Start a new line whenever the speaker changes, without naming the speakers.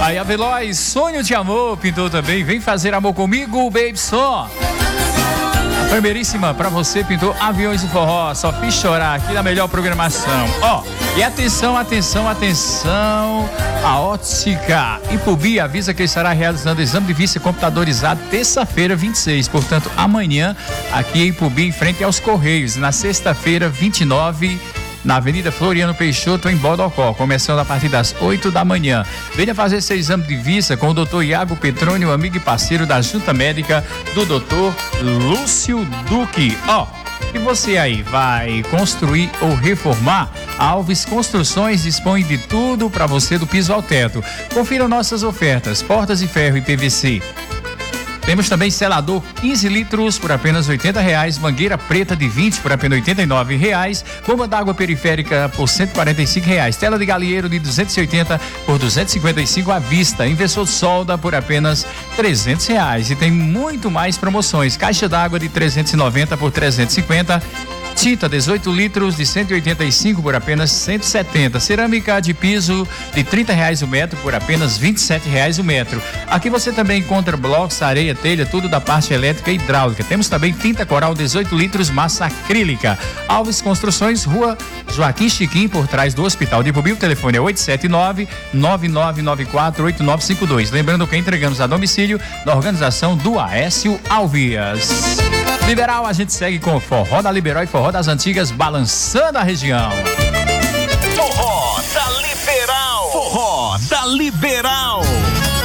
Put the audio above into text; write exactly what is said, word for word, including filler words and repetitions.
Aí a Veloz, Sonho de Amor, pintou também. Vem fazer amor comigo, baby, só. A primeiríssima pra você pintou Aviões do Forró. Só fiz chorar aqui na melhor programação. Ó, oh, e atenção, atenção, atenção. A Ótica Ipubi avisa que estará realizando exame de vista computadorizado terça-feira, vinte e seis. Portanto, amanhã, aqui em Ipubi, em frente aos Correios. Na sexta-feira, vinte e nove, na Avenida Floriano Peixoto, em Bodocó, começando a partir das oito da manhã. Venha fazer seu exame de vista com o doutor Iago Petrônio, amigo e parceiro da Junta Médica do doutor Lúcio Duque. Ó, oh, e você aí, vai construir ou reformar? A Alves Construções dispõe de tudo para você do piso ao teto. Confira nossas ofertas: portas de ferro e P V C. Temos também selador quinze litros por apenas oitenta reais, mangueira preta de vinte por apenas oitenta e nove reais, bomba d'água periférica por cento e quarenta e cinco reais, tela de galinheiro de duzentos e oitenta por duzentos e cinquenta e cinco à vista, inversor solda por apenas trezentos reais. E tem muito mais promoções: caixa d'água de trezentos e noventa por trezentos e cinquenta. Tinta dezoito litros de cento e oitenta e cinco por apenas cento e setenta. Cerâmica de piso de trinta reais o metro por apenas vinte e sete reais o metro. Aqui você também encontra blocos, areia, telha, tudo da parte elétrica e hidráulica. Temos também tinta coral dezoito litros, massa acrílica. Alves Construções, Rua Joaquim Chiquim, por trás do Hospital de Ipubi. O telefone é oito sete nove, nove nove nove quatro, oito nove cinco dois. Lembrando que entregamos a domicílio na organização do Aécio Alvias. Liberal, a gente segue com Forró da Liberal e Forró das Antigas, balançando a região.
Forró da Liberal. Forró da Liberal.